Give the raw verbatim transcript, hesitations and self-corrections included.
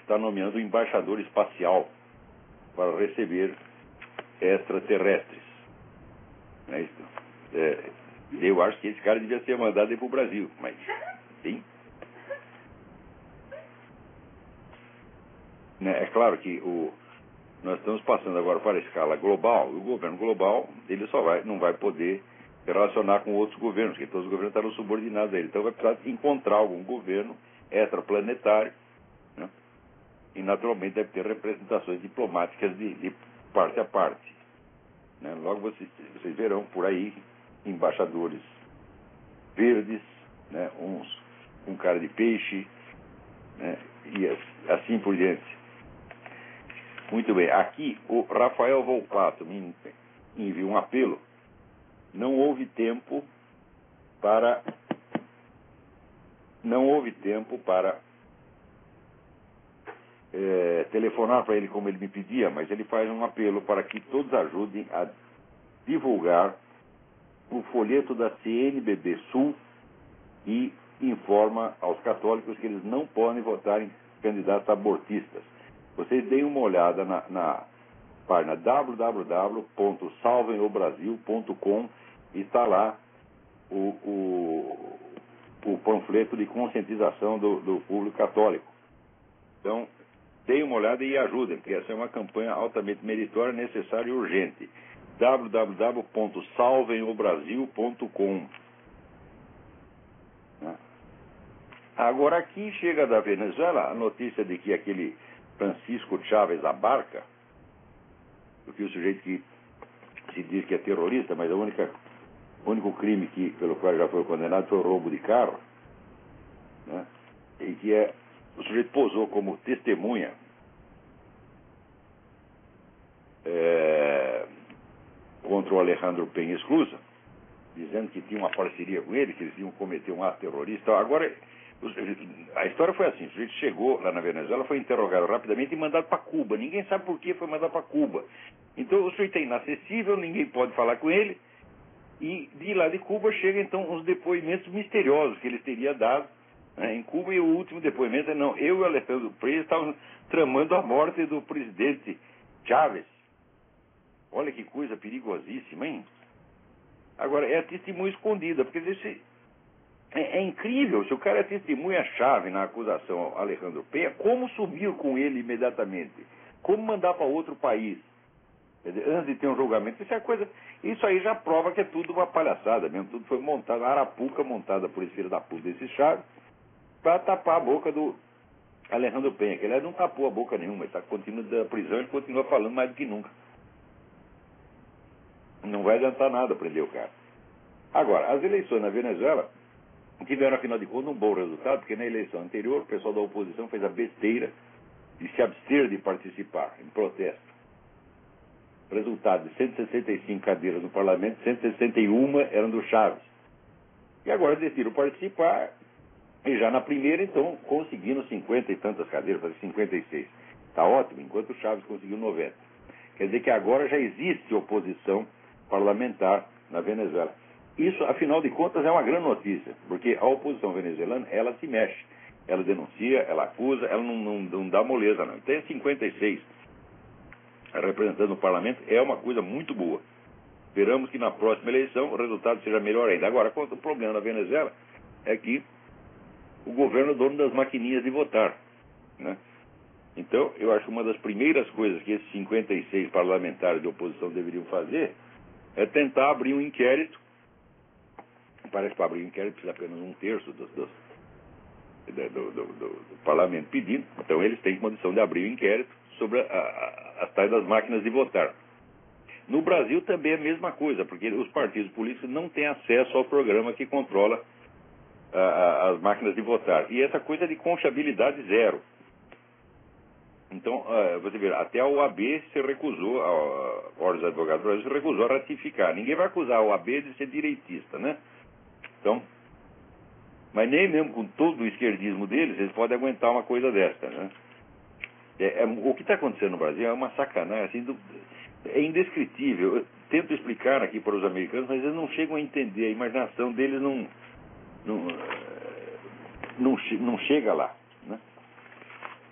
está nomeando um embaixador espacial para receber extraterrestres. Não é isso? É, eu acho que esse cara devia ser mandado para o Brasil, mas sim. É claro que o, nós estamos passando agora para a escala global, e o governo global ele só vai, não vai poder se relacionar com outros governos, porque todos os governos estarão subordinados a ele. Então vai precisar encontrar algum governo extraplanetário, né? E naturalmente deve ter representações diplomáticas de, de parte a parte. Né? Logo vocês, vocês verão por aí embaixadores verdes, né? Uns com cara de peixe, né? E assim por diante. Muito bem, aqui o Rafael Volpato me enviou um apelo. Não houve tempo para não houve tempo para é, telefonar para ele como ele me pedia, mas ele faz um apelo para que todos ajudem a divulgar o folheto da C N B B Sul e informa aos católicos que eles não podem votar em candidatos abortistas. Vocês deem uma olhada na, na página w w w ponto salvem o brasil ponto com e está lá o, o, o panfleto de conscientização do, do público católico. Então, deem uma olhada e ajudem, porque essa é uma campanha altamente meritória, necessária e urgente. w w w ponto salvem o brasil ponto com. Agora aqui chega da Venezuela a notícia de que aquele Francisco Chávez Abarca, porque o sujeito que se diz que é terrorista, mas a única, o único crime que, pelo qual já foi condenado foi o roubo de carro, né? E que é, o sujeito posou como testemunha é, contra o Alejandro Penha Esclusa, dizendo que tinha uma parceria com ele, que eles iam cometer um ato terrorista. Agora, a história foi assim: o sujeito chegou lá na Venezuela, foi interrogado rapidamente e mandado para Cuba. Ninguém sabe por que foi mandado para Cuba. Então o sujeito é inacessível, ninguém pode falar com ele. E de lá de Cuba chegam então uns depoimentos misteriosos que ele teria dado, né, em Cuba. E o último depoimento é: não, eu e o Alejandro Penha estavam tramando a morte do presidente Chávez. Olha que coisa perigosíssima, hein? Agora, é a testemunha escondida, porque esse É, é incrível, se o cara é testemunha-chave na acusação ao Alejandro Penha, como subir com ele imediatamente? Como mandar para outro país? Quer dizer, antes de ter um julgamento, isso é coisa. Isso aí já prova que é tudo uma palhaçada mesmo. Tudo foi montado, uma arapuca montada por esse filho da puta desse Chaves, para tapar a boca do Alejandro Penha, que ele não tapou a boca nenhuma, ele está continuando da prisão, ele continua falando mais do que nunca. Não vai adiantar nada prender o cara. Agora, as eleições na Venezuela tiveram, afinal de contas, um bom resultado, porque na eleição anterior o pessoal da oposição fez a besteira de se abster de participar em protesto. Resultado de cento e sessenta e cinco cadeiras no parlamento, cento e sessenta e uma eram do Chaves. E agora decidiram participar, e já na primeira, então, conseguindo cinquenta e tantas cadeiras, fazer cinquenta e seis. Está ótimo, enquanto o Chaves conseguiu noventa. Quer dizer que agora já existe oposição parlamentar na Venezuela. Isso, afinal de contas, é uma grande notícia, porque a oposição venezuelana, ela se mexe, ela denuncia, ela acusa, ela não, não, não dá moleza, não. Tem cinquenta e seis representando o parlamento, é uma coisa muito boa. Esperamos que na próxima eleição o resultado seja melhor ainda. Agora, quanto o problema na Venezuela é que o governo é dono das maquininhas de votar, né? Então, eu acho que uma das primeiras coisas que esses cinquenta e seis parlamentares de oposição deveriam fazer é tentar abrir um inquérito. Parece que para abrir um inquérito precisa apenas um terço dos, dos, do, do, do, do parlamento pedindo. Então eles têm condição de abrir o um inquérito sobre a, a, as tais das máquinas de votar. No Brasil também é a mesma coisa, porque os partidos políticos não têm acesso ao programa que controla a, a, as máquinas de votar. E essa coisa de confiabilidade zero. Então, uh, você vê, até a O A B se recusou, a Ordem dos Advogados do Brasil se recusou a ratificar. Ninguém vai acusar a O A B de ser direitista, né? Então, mas nem mesmo com todo o esquerdismo deles, eles podem aguentar uma coisa dessa, né? É, é, o que está acontecendo no Brasil é uma sacanagem, assim, do, é indescritível. Eu tento explicar aqui para os americanos, mas eles não chegam a entender, a imaginação deles não, não, não, não chega lá.